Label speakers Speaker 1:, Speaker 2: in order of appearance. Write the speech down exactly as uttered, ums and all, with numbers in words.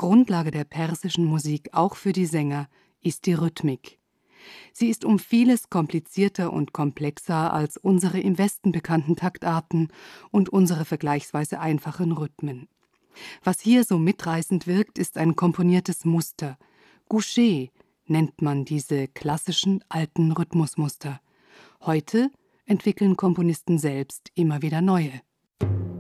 Speaker 1: Grundlage der persischen Musik, auch für die Sänger, ist die Rhythmik. Sie ist um vieles komplizierter und komplexer als unsere im Westen bekannten Taktarten und unsere vergleichsweise einfachen Rhythmen. Was hier so mitreißend wirkt, ist ein komponiertes Muster. Goucher nennt man diese klassischen alten Rhythmusmuster. Heute entwickeln Komponisten selbst immer wieder neue.